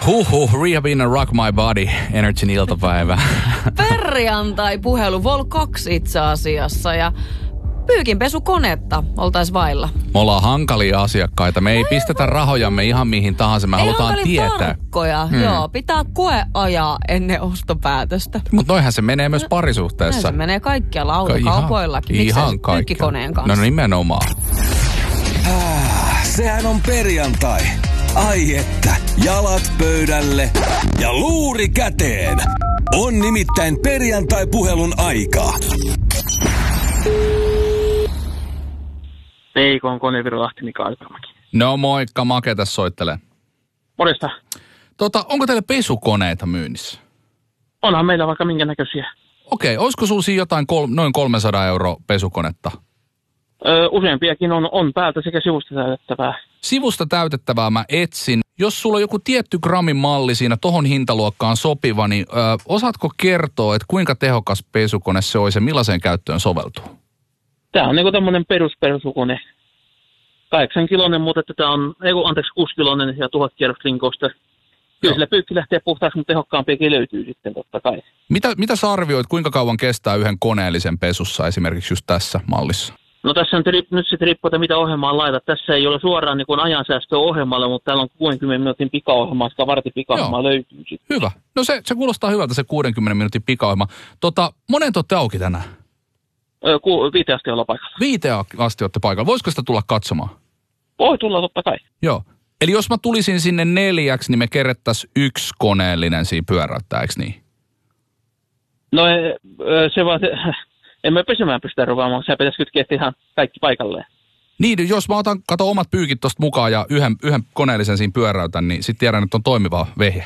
Rehabin and Rock My Body, Energyn iltapäivä. Perjantai-puhelu, Vol 2 itse asiassa, ja pyykinpesukonetta oltais vailla. Me ollaan hankalia asiakkaita. Me ei pistetä rahojamme ihan mihin tahansa. Me halutaan tietää. Tarkkoja, joo. Pitää koe ajaa ennen ostopäätöstä. Mutta noihän se menee myös parisuhteessa. Näin se menee kaikkialla autokaupoillakin. Ihan pyykkikoneen kanssa? No nimenomaan. Sehän on perjantai. Ai että, jalat pöydälle ja luuri käteen. On nimittäin perjantai-puhelun aika. Veikon Konevirolahti Mika Alpermäki. No moikka, Make tässä soittelee. Morjesta. Onko teillä pesukoneita myynnissä? Onhan meillä vaikka minkä näköisiä. Okei, olisiko sulla siinä jotain noin 300 € pesukonetta? Useampiakin on päältä sekä sivusta täytettävää. Sivusta täytettävää mä etsin. Jos sulla on joku tietty grammin malli siinä tohon hintaluokkaan sopiva, niin osaatko kertoa, että kuinka tehokas pesukone se olisi ja millaiseen käyttöön soveltuu? Tämä on niinku tämmönen peruspesukone. 8-kiloinen, mutta tämä on, 6-kiloinen ja 1000 kierrosklinkousta. Kyllä sillä pyykki lähtee puhtaaksi, mutta tehokkaampiakin löytyy sitten totta kai. Mitä sä arvioit, kuinka kauan kestää yhden koneellisen pesussa esimerkiksi just tässä mallissa? No tässä on nyt sitten riippuu, että mitä ohjelmaa laitat. Tässä ei ole suoraan niin kuin ajansäästöä ohjelmalla, mutta täällä on 60 minuutin pikaohjelmaa, sitä vartipikaohjelmaa löytyy sitten. Hyvä. No se kuulostaa hyvältä se 60 minuutin pikaohjelma. Monen te olette auki tänään? 5 asti olla paikalla. 5 asti olette paikalla. Voisiko sitä tulla katsomaan? Voi tulla totta kai. Joo. Eli jos mä tulisin sinne 4, niin me kerettäisiin 1 koneellinen siinä pyöräyttää, eikö niin? No se vaan... En mä pesemään pystytä ruvaamaan, sä pitäisi kytkeä ihan kaikki paikalleen. Niin, jos mä katon omat pyykit tosta mukaan ja yhden koneellisen siinä pyöräytän, niin sit tiedän, että on toimiva vehje.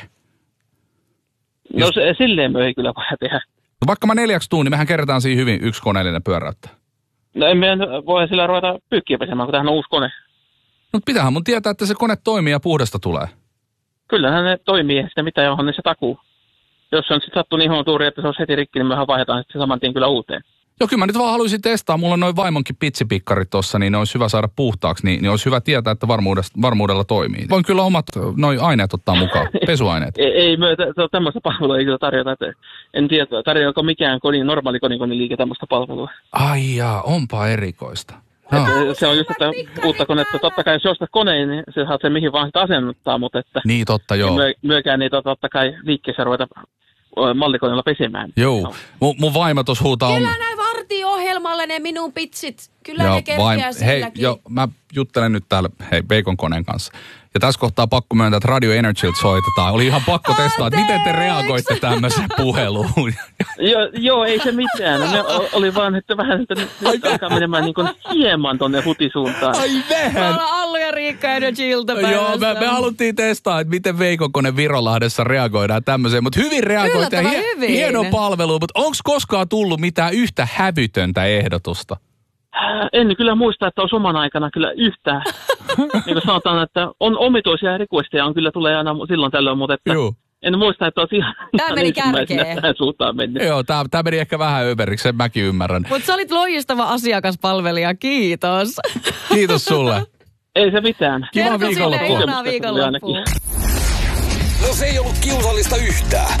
No silleen me ei kyllä voida tehdä. No vaikka mä 4 tuun, niin mehän kerätään siinä hyvin 1 koneellinen pyöräyttää. No emme voi sillä ruveta pyykkiä pesemään, kun tämähän on uusi kone. No pitäähän mun tietää, että se kone toimii ja puhdasta tulee. Kyllähän ne toimii, sitä mitä johon ne se takuu. Jos se on sitten sattu niin huono tuuri, että se olisi heti rikki, niin mehän vaihdetaan sitten saman tien kyllä uuteen. Joo, kyllä mä nyt vaan haluaisin testaa. Mulla on noin vaimonkin pitsipikkarit tossa, niin ne olisi hyvä saada puhtaaksi, niin olisi hyvä tietää, että varmuudella toimii. Voin kyllä omat noi aineet ottaa mukaan, pesuaineet. Ei me tämmöistä palvelua ei kyllä tarjota. En tiedä, tarjoako mikään normaali konikone-liike tämmöistä palvelua. Ai jaa, onpa erikoista. No. Se on just, että uutta konetta, totta kai jos ostat koneen, niin se saat sen mihin vaan sitä asennuttaa, mutta että... Niin, totta, joo. Myökään ei totta kai liikkeessä ruveta mallikoneella pesemään. Joo, no. mun vaimo tuossa huutaa... Kyllä näin vartiohjelmalle ne minun pitsit. Kyllä ne kerkeää silläkin. Hei, mä juttelen nyt täällä, Veikon koneen kanssa. Ja tässä kohtaa pakko myöntää, että Radio Energyltä soitetaan. Oli ihan pakko testaa, että miten te reagoitte tämmöiseen puheluun. Joo, ei se mitään. Ne oli vaan, että vähän, että nyt alkaa menemään niin kuin hieman tonne hutisuuntaan. Ai vähän! Me ollaan Allu ja Riikka Energy-iltapäivässä. Joo, me haluttiin testaa, että miten Veikon kone Virolahdessa reagoidaan tämmöiseen. Mutta hyvin reagoitte ja hieno palvelu. Mutta onko koskaan tullut mitään yhtä hävytöntä ehdotusta? En kyllä muista, että on oman aikana kyllä yhtään. Niin kuin sanotaan, että on omituisia requesteja, on kyllä tulee aina silloin tällöin, mutta että en muista, että olisi ihan ensimmäisenä tähän suuntaan mennyt. Joo, tämä meni ehkä vähän överiksi, sen mäkin ymmärrän. Mutta sä olit loistava asiakaspalvelija, kiitos. Kiitos sulle. Ei se mitään. Kiva viikonloppua. Ihanaa viikonloppua. No se ei ollut kiusallista yhtään.